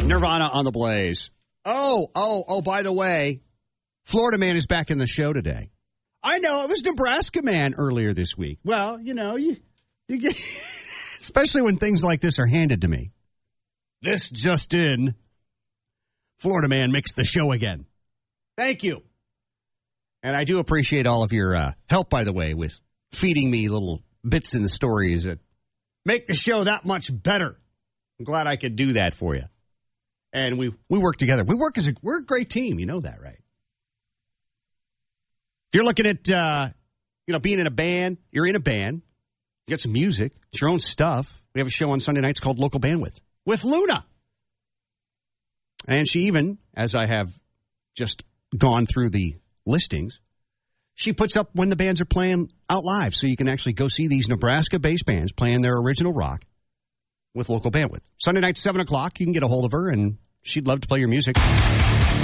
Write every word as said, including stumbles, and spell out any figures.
Nirvana on the Blaze. Oh, oh, oh, by the way, Florida Man is back in the show today. I know, it was Nebraska Man earlier this week. Well, you know, you, you get, especially when things like this are handed to me. This just in, Florida Man makes the show again. Thank you. And I do appreciate all of your uh, help, by the way, with feeding me little bits in the stories that make the show that much better. I'm glad I could do that for you. And we, we work together. We work as a, we're a great team. You know that, right? If you're looking at, uh, you know, being in a band, you're in a band, you got some music, it's your own stuff. We have a show on Sunday nights called Local Bandwidth with Luna. And she even, as I have just gone through the listings, she puts up when the bands are playing out live, so you can actually go see these Nebraska-based bands playing their original rock with Local Bandwidth. Sunday night, seven o'clock, you can get a hold of her, and she'd love to play your music.